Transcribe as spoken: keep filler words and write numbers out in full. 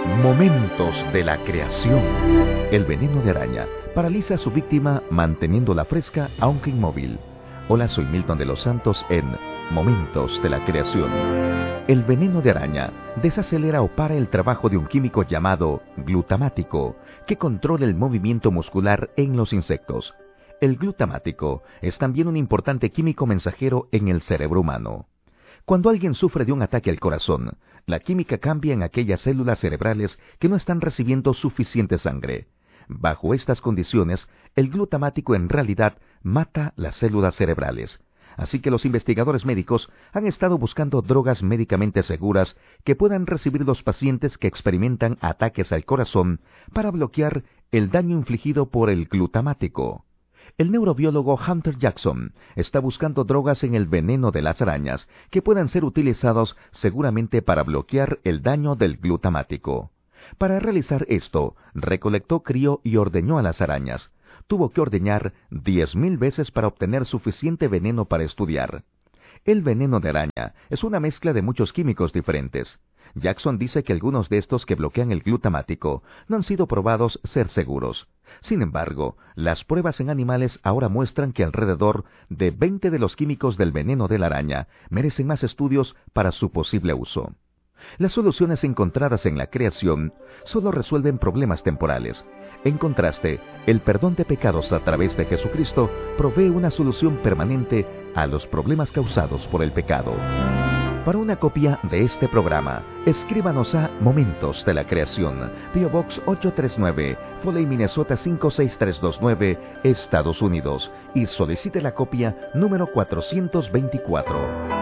Momentos de la creación. El veneno de araña paraliza a su víctima manteniéndola fresca aunque inmóvil. Hola, soy Milton de los Santos en Momentos de la creación. El veneno de araña desacelera o para el trabajo de un químico llamado glutamático, que controla el movimiento muscular en los insectos. El glutamático es también un importante químico mensajero en el cerebro humano. Cuando alguien sufre de un ataque al corazón, la química cambia en aquellas células cerebrales que no están recibiendo suficiente sangre. Bajo estas condiciones, el glutamático en realidad mata las células cerebrales. Así que los investigadores médicos han estado buscando drogas médicamente seguras que puedan recibir los pacientes que experimentan ataques al corazón para bloquear el daño infligido por el glutamático. El neurobiólogo Hunter Jackson está buscando drogas en el veneno de las arañas que puedan ser utilizados seguramente para bloquear el daño del glutamático. Para realizar esto, recolectó, crió y ordeñó a las arañas. Tuvo que ordeñar diez mil veces para obtener suficiente veneno para estudiar. El veneno de araña es una mezcla de muchos químicos diferentes. Jackson dice que algunos de estos que bloquean el glutamático no han sido probados ser seguros. Sin embargo, las pruebas en animales ahora muestran que alrededor de veinte de los químicos del veneno de la araña merecen más estudios para su posible uso. Las soluciones encontradas en la creación solo resuelven problemas temporales. En contraste, el perdón de pecados a través de Jesucristo provee una solución permanente a los problemas causados por el pecado. Para una copia de este programa, escríbanos a Momentos de la Creación, P O Box ocho tres nueve, Foley, Minnesota cinco seis tres dos nueve, Estados Unidos, y solicite la copia número cuatrocientos veinticuatro.